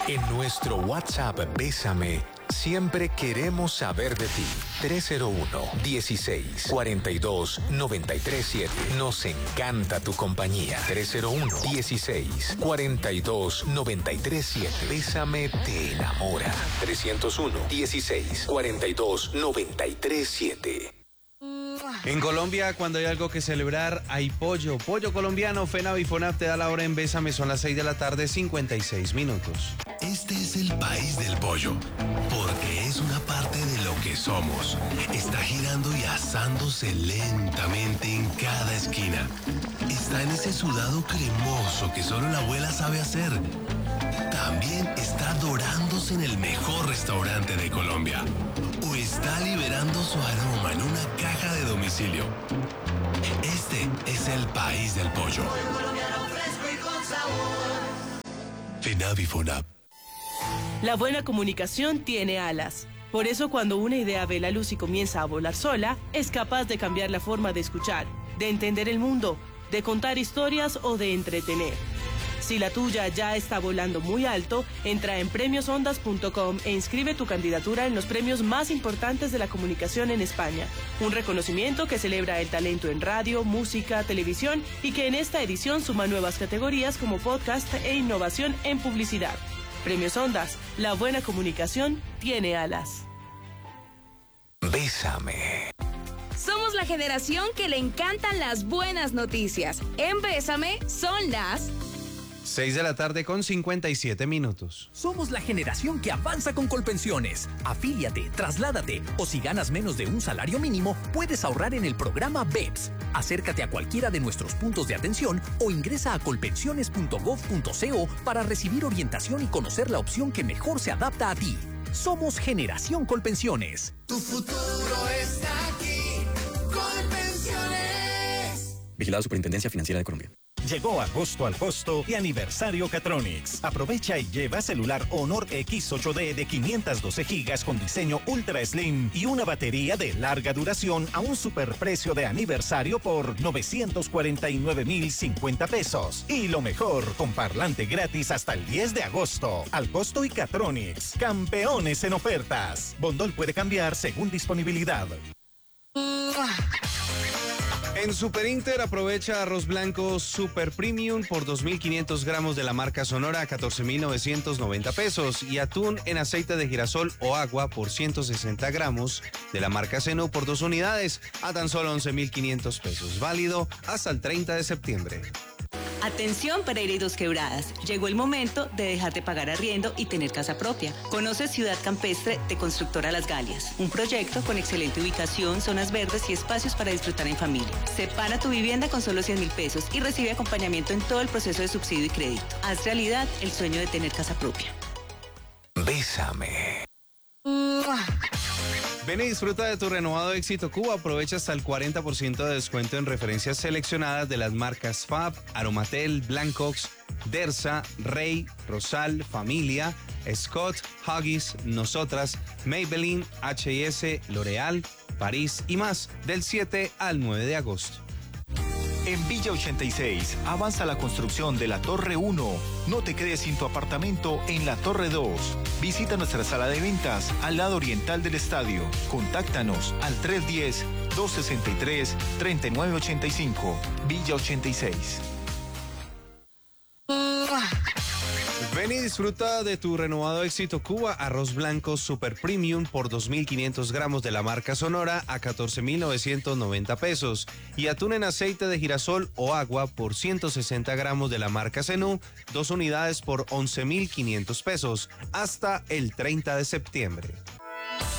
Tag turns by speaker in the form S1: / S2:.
S1: En nuestro WhatsApp Bésame, siempre queremos saber de ti. 301-16-42-937. Nos encanta tu compañía. 301-16-42-937. Bésame te enamora. 301-16-42-937.
S2: En Colombia, cuando hay algo que celebrar, hay pollo. Pollo colombiano. FENAVI FONAP te da la hora en Bésame. Son las 6 de la tarde, 56 minutos.
S3: Este es el país del pollo, porque es una parte de lo que somos. Está girando y asándose lentamente en cada esquina. Está en ese sudado cremoso que solo la abuela sabe hacer. También está dorándose en el mejor restaurante de Colombia. O está liberando su aroma en una caja de domicilio. Este es el país del pollo. FENAVI FONAP.
S4: La buena comunicación tiene alas. Por eso, cuando una idea ve la luz y comienza a volar sola, es capaz de cambiar la forma de escuchar, de entender el mundo, de contar historias o de entretener. Si la tuya ya está volando muy alto, entra en premiosondas.com e inscribe tu candidatura en los premios más importantes de la comunicación en España. Un reconocimiento que celebra el talento en radio, música, televisión y que en esta edición suma nuevas categorías como podcast e innovación en publicidad. Premios Ondas, la buena comunicación tiene alas.
S1: Bésame.
S5: Somos la generación que le encantan las buenas noticias. En Bésame son las
S2: 6 de la tarde con 57 minutos.
S6: Somos la generación que avanza con Colpensiones. Afíliate, trasládate o si ganas menos de un salario mínimo, puedes ahorrar en el programa BEPS. Acércate a cualquiera de nuestros puntos de atención o ingresa a colpensiones.gov.co para recibir orientación y conocer la opción que mejor se adapta a ti. Somos Generación Colpensiones.
S7: Tu futuro está aquí. Colpensiones.
S8: Vigilado Superintendencia Financiera de Colombia.
S9: Llegó agosto al costo y aniversario Catronics. Aprovecha y lleva celular Honor X8D de 512 GB con diseño Ultra Slim y una batería de larga duración a un superprecio de aniversario por 949.050 pesos. Y lo mejor, con parlante gratis hasta el 10 de agosto. Al costo y Catronics. Campeones en ofertas. Bondol puede cambiar según disponibilidad.
S2: En Super Inter aprovecha arroz blanco Super Premium por 2.500 gramos de la marca Sonora a 14.990 pesos y atún en aceite de girasol o agua por 160 gramos de la marca Zenú por 2 unidades a tan solo 11.500 pesos. Válido hasta el 30 de septiembre.
S10: Atención Pereira y Dos Quebradas, llegó el momento de dejar de pagar arriendo y tener casa propia. Conoce Ciudad Campestre de Constructora Las Galias, un proyecto con excelente ubicación, zonas verdes y espacios para disfrutar en familia. Separa tu vivienda con solo 100.000 pesos y recibe acompañamiento en todo el proceso de subsidio y crédito. Haz realidad el sueño de tener casa propia.
S1: Bésame.
S2: Ven y disfruta de tu renovado Éxito Cuba. Aprovecha hasta el 40% de descuento en referencias seleccionadas de las marcas Fab, Aromatel, Blancox, Dersa, Rey, Rosal, Familia, Scott, Huggies, Nosotras, Maybelline, H&S, L'Oreal, París y más del 7 al 9 de agosto.
S11: En Villa 86 avanza la construcción de la Torre 1. No te quedes sin tu apartamento en la Torre 2. Visita nuestra sala de ventas al lado oriental del estadio. Contáctanos al 310-263-3985. Villa 86.
S2: Ven y disfruta de tu renovado Éxito Cuba, arroz blanco Super Premium por 2.500 gramos de la marca Sonora a 14.990 pesos y atún en aceite de girasol o agua por 160 gramos de la marca Zenú, 2 unidades por 11.500 pesos hasta el 30 de septiembre.